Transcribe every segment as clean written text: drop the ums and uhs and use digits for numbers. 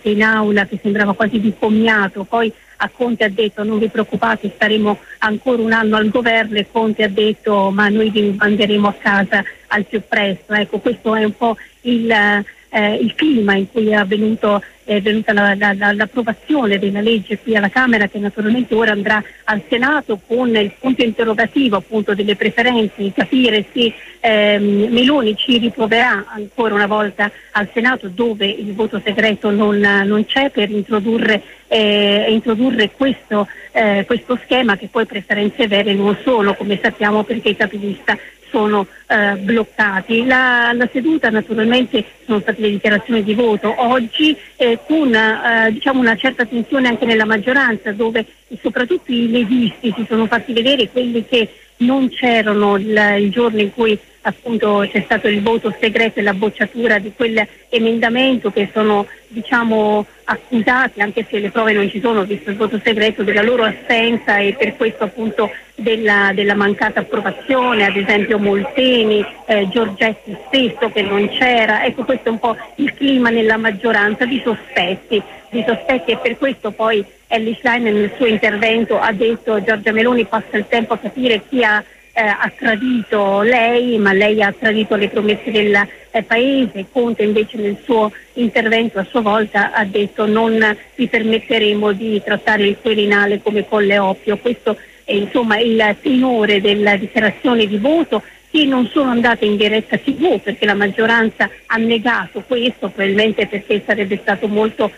in aula che sembrava quasi di commiato, poi a Conte ha detto non vi preoccupate, staremo ancora un anno al governo, e Conte ha detto ma noi vi manderemo a casa al più presto. Ecco, questo è un po' il clima in cui è venuta l'approvazione della legge qui alla Camera, che naturalmente ora andrà al Senato con il punto interrogativo appunto delle preferenze, di capire se Meloni ci riproverà ancora una volta al Senato, dove il voto segreto non c'è, per introdurre questo schema, che poi preferenze vere non sono, come sappiamo, perché i capilista sono bloccati. La seduta, naturalmente sono state le dichiarazioni di voto oggi, con una certa tensione anche nella maggioranza, dove soprattutto i leghisti si sono fatti vedere, quelli che non c'erano il giorno in cui appunto c'è stato il voto segreto e la bocciatura di quell'emendamento, che sono accusati, anche se le prove non ci sono, visto il voto segreto, della loro assenza, e per questo appunto della mancata approvazione, ad esempio Molteni, Giorgetti stesso che non c'era. Ecco, questo è un po' il clima nella maggioranza di sospetti, e per questo poi Elly Schlein nel suo intervento ha detto: Giorgia Meloni passa il tempo a capire chi ha tradito lei, ma lei ha tradito le promesse del paese. Conte invece nel suo intervento a sua volta ha detto: non vi permetteremo di trattare il Quirinale come Colle Oppio. Questo è insomma il tenore della dichiarazione di voto, che non sono andate in diretta TV perché la maggioranza ha negato questo, probabilmente perché sarebbe stato molto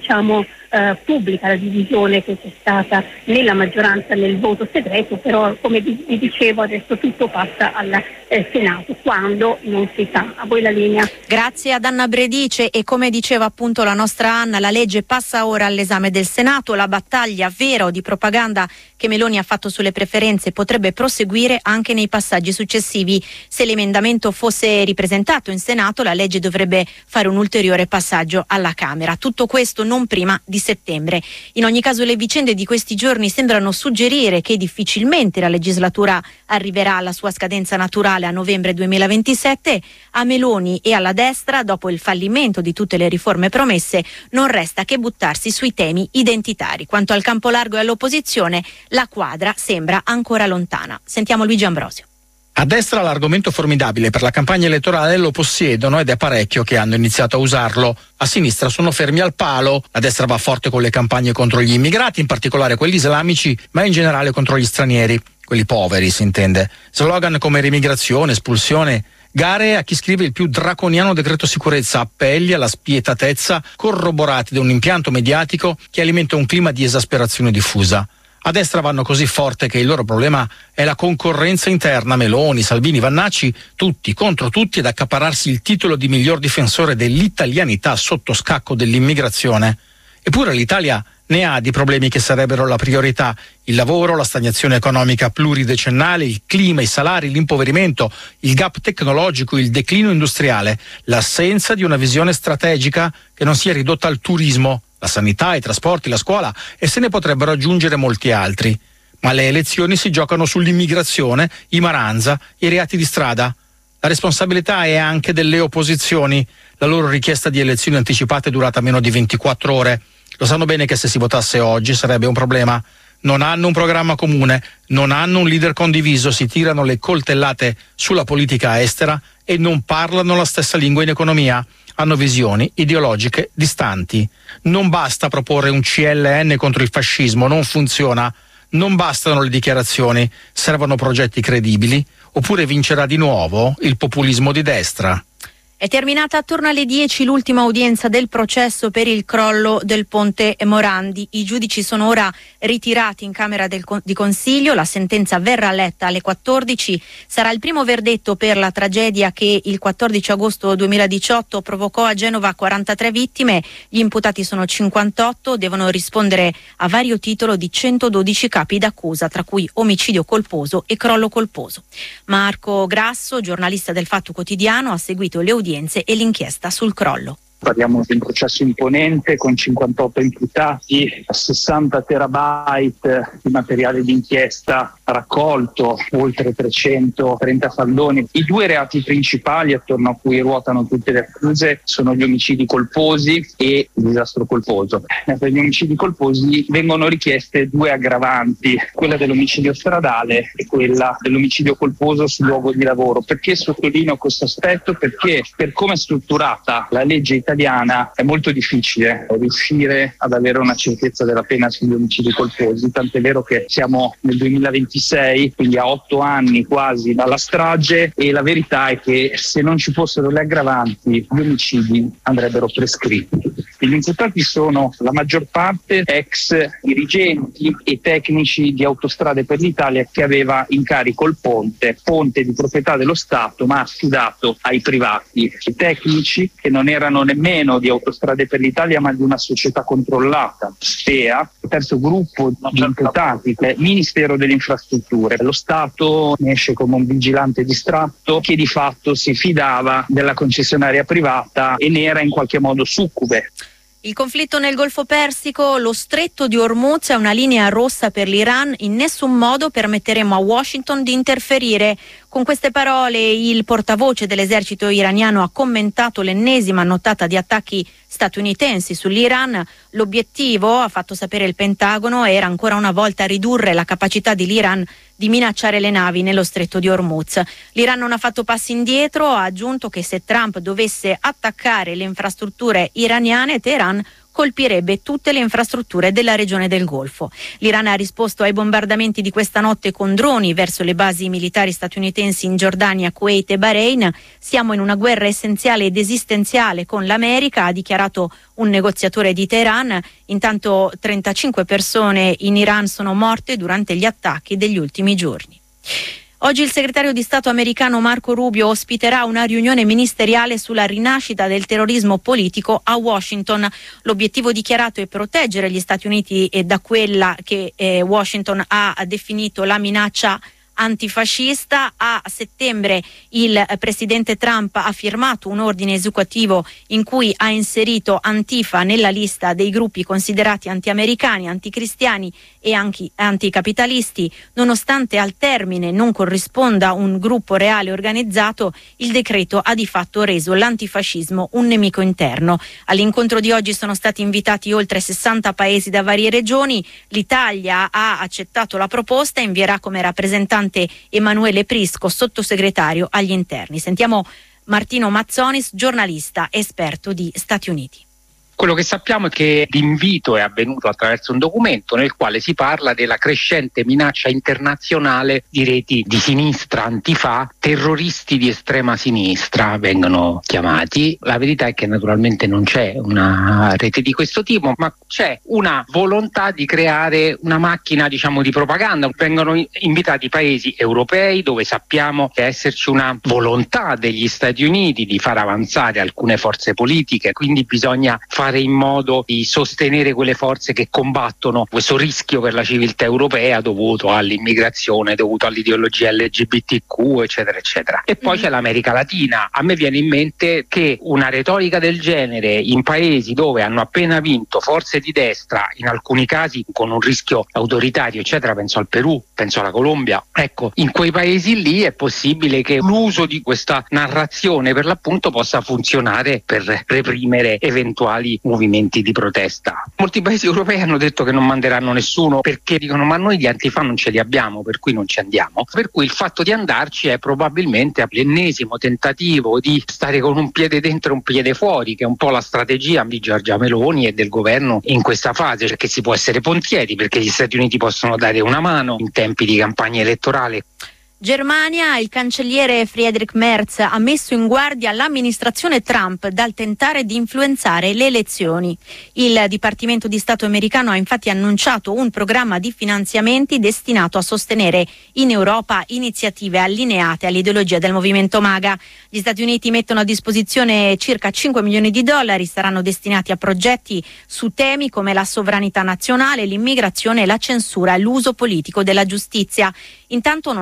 pubblica la divisione che c'è stata nella maggioranza nel voto segreto. Però, come vi dicevo, adesso tutto passa al Senato, quando non si sa. A voi la linea. Grazie ad Anna Bredice, e come diceva appunto la nostra Anna, la legge passa ora all'esame del Senato. La battaglia vera o di propaganda che Meloni ha fatto sulle preferenze potrebbe proseguire anche nei passaggi successivi. Se l'emendamento fosse ripresentato in Senato, la legge dovrebbe fare un ulteriore passaggio alla Camera. Tutto questo non prima di settembre. In ogni caso, le vicende di questi giorni sembrano suggerire che difficilmente la legislatura arriverà alla sua scadenza naturale a novembre 2027. A Meloni e alla destra, dopo il fallimento di tutte le riforme promesse, non resta che buttarsi sui temi identitari. Quanto al campo largo e all'opposizione, la quadra sembra ancora lontana. Sentiamo Luigi Ambrosio. A destra l'argomento formidabile per la campagna elettorale lo possiedono, ed è parecchio che hanno iniziato a usarlo. A sinistra sono fermi al palo. La destra va forte con le campagne contro gli immigrati, in particolare quelli islamici, ma in generale contro gli stranieri, quelli poveri si intende. Slogan come remigrazione, espulsione, gare a chi scrive il più draconiano decreto sicurezza, appelli alla spietatezza corroborati da un impianto mediatico che alimenta un clima di esasperazione diffusa. A destra vanno così forte che il loro problema è la concorrenza interna. Meloni, Salvini, Vannacci, tutti contro tutti, ad accaparrarsi il titolo di miglior difensore dell'italianità sotto scacco dell'immigrazione. Eppure l'Italia ne ha di problemi che sarebbero la priorità: il lavoro, la stagnazione economica pluridecennale, il clima, i salari, l'impoverimento, il gap tecnologico, il declino industriale, l'assenza di una visione strategica che non sia ridotta al turismo, la sanità, i trasporti, la scuola, e se ne potrebbero aggiungere molti altri. Ma le elezioni si giocano sull'immigrazione, i Maranza, i reati di strada. La responsabilità è anche delle opposizioni. La loro richiesta di elezioni anticipate è durata meno di 24 ore. Lo sanno bene che se si votasse oggi sarebbe un problema. Non hanno un programma comune, non hanno un leader condiviso, si tirano le coltellate sulla politica estera e non parlano la stessa lingua in economia. Hanno visioni ideologiche distanti. Non basta proporre un CLN contro il fascismo, non funziona. Non bastano le dichiarazioni, servono progetti credibili, oppure vincerà di nuovo il populismo di destra. È terminata attorno alle 10 l'ultima udienza del processo per il crollo del ponte Morandi. I giudici sono ora ritirati in Camera di Consiglio. La sentenza verrà letta alle 14. Sarà il primo verdetto per la tragedia che il 14 agosto 2018 provocò a Genova 43 vittime. Gli imputati sono 58, devono rispondere a vario titolo di 112 capi d'accusa, tra cui omicidio colposo e crollo colposo. Marco Grasso, giornalista del Fatto Quotidiano, ha seguito le udienze e l'inchiesta sul crollo. Parliamo di un processo imponente con 58 imputati, 60 terabyte di materiale d'inchiesta raccolto, oltre 330 faldoni. I due reati principali attorno a cui ruotano tutte le accuse sono gli omicidi colposi e il disastro colposo. Per gli omicidi colposi vengono richieste due aggravanti, quella dell'omicidio stradale e quella dell'omicidio colposo sul luogo di lavoro. Perché sottolineo questo aspetto? Perché per come è strutturata la legge italiana è molto difficile riuscire ad avere una certezza della pena sugli omicidi colposi, tant'è vero che siamo nel 2026, quindi a 8 anni quasi dalla strage, e la verità è che se non ci fossero le aggravanti gli omicidi andrebbero prescritti. Gli imputati sono la maggior parte ex dirigenti e tecnici di Autostrade per l'Italia che aveva in carico il ponte di proprietà dello Stato ma affidato ai privati. I tecnici che non erano nemmeno di Autostrade per l'Italia ma di una società controllata, STEA. Il terzo gruppo di imputati è il Ministero delle Infrastrutture. Lo Stato ne esce come un vigilante distratto che di fatto si fidava della concessionaria privata e ne era in qualche modo succube. Il conflitto nel Golfo Persico, lo stretto di Hormuz è una linea rossa per l'Iran, in nessun modo permetteremo a Washington di interferire. Con queste parole il portavoce dell'esercito iraniano ha commentato l'ennesima nottata di attacchi statunitensi sull'Iran. L'obiettivo, ha fatto sapere il Pentagono, era ancora una volta ridurre la capacità dell'Iran di minacciare le navi nello stretto di Hormuz. L'Iran non ha fatto passi indietro, ha aggiunto che se Trump dovesse attaccare le infrastrutture iraniane, Teheran colpirebbe tutte le infrastrutture della regione del Golfo. L'Iran ha risposto ai bombardamenti di questa notte con droni verso le basi militari statunitensi in Giordania, Kuwait e Bahrain. Siamo in una guerra essenziale ed esistenziale con l'America, ha dichiarato un negoziatore di Teheran. Intanto 35 persone in Iran sono morte durante gli attacchi degli ultimi giorni. Oggi il segretario di Stato americano Marco Rubio ospiterà una riunione ministeriale sulla rinascita del terrorismo politico a Washington. L'obiettivo dichiarato è proteggere gli Stati Uniti da quella che Washington ha definito la minaccia antifascista. A settembre il presidente Trump ha firmato un ordine esecutivo in cui ha inserito Antifa nella lista dei gruppi considerati anti-americani, anticristiani e anche anticapitalisti. Nonostante al termine non corrisponda un gruppo reale organizzato, il decreto ha di fatto reso l'antifascismo un nemico interno. All'incontro di oggi sono stati invitati oltre 60 paesi da varie regioni. L'Italia ha accettato la proposta e invierà come rappresentante Emanuele Prisco, sottosegretario agli interni. Sentiamo Martino Mazzonis, giornalista esperto di Stati Uniti. Quello che sappiamo è che l'invito è avvenuto attraverso un documento nel quale si parla della crescente minaccia internazionale di reti di sinistra, antifa, terroristi di estrema sinistra vengono chiamati. La verità è che naturalmente non c'è una rete di questo tipo, ma c'è una volontà di creare una macchina, di propaganda. Vengono invitati paesi europei dove sappiamo esserci una volontà degli Stati Uniti di far avanzare alcune forze politiche, quindi bisogna fare in modo di sostenere quelle forze che combattono questo rischio per la civiltà europea dovuto all'immigrazione, dovuto all'ideologia LGBTQ, eccetera, eccetera. E poi c'è l'America Latina. A me viene in mente che una retorica del genere in paesi dove hanno appena vinto forze di destra, in alcuni casi con un rischio autoritario, eccetera, penso al Perù, penso alla Colombia, ecco, in quei paesi lì è possibile che l'uso di questa narrazione per l'appunto possa funzionare per reprimere eventuali movimenti di protesta. Molti paesi europei hanno detto che non manderanno nessuno perché dicono ma noi di antifa non ce li abbiamo, per cui non ci andiamo. Per cui il fatto di andarci è probabilmente l'ennesimo tentativo di stare con un piede dentro e un piede fuori, che è un po' la strategia di Giorgia Meloni e del governo in questa fase, perché si può essere pontieri, perché gli Stati Uniti possono dare una mano in tempi di campagna elettorale. Germania, il cancelliere Friedrich Merz ha messo in guardia l'amministrazione Trump dal tentare di influenzare le elezioni. Il Dipartimento di Stato americano ha infatti annunciato un programma di finanziamenti destinato a sostenere in Europa iniziative allineate all'ideologia del movimento MAGA. Gli Stati Uniti mettono a disposizione circa 5 milioni di dollari, saranno destinati a progetti su temi come la sovranità nazionale, l'immigrazione, la censura e l'uso politico della giustizia. Intanto, nonostante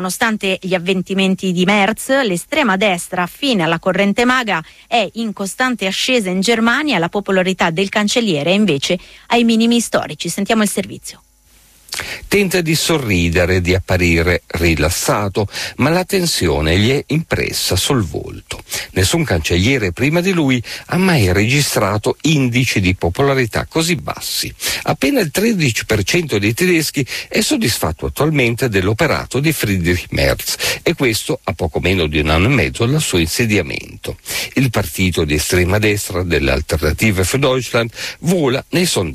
nonostante gli avvenimenti di Merz, l'estrema destra affine alla corrente MAGA è in costante ascesa in Germania, la popolarità del cancelliere è invece ai minimi storici. Sentiamo il servizio. Tenta di sorridere, di apparire rilassato, ma la tensione gli è impressa sul volto. Nessun cancelliere prima di lui ha mai registrato indici di popolarità così bassi. Appena il 13% dei tedeschi è soddisfatto attualmente dell'operato di Friedrich Merz, e questo a poco meno di un anno e mezzo dal suo insediamento. Il partito di estrema destra delle Alternative für Deutschland vola nei sondaggi